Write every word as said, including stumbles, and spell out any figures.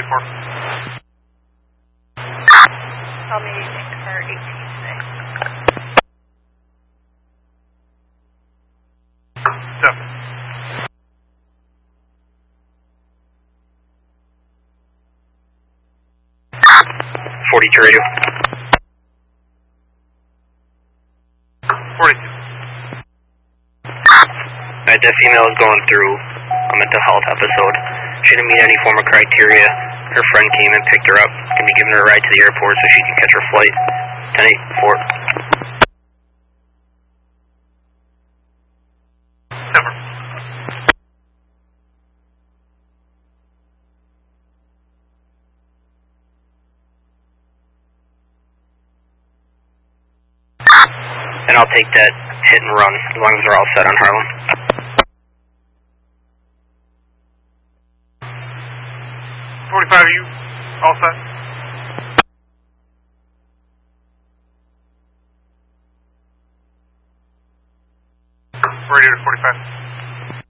four. Call me in car eighteen six. Seven. forty-two radio. forty-two. Alright, that female is going through a mental health episode. She didn't meet any form of criteria. Her friend came and picked her up. Can be giving her a ride to the airport so she can catch her flight. ten eight four. Number. And I'll take that hit and run as long as they're all set on Harlem. forty-five, you all set? Radio to forty-five.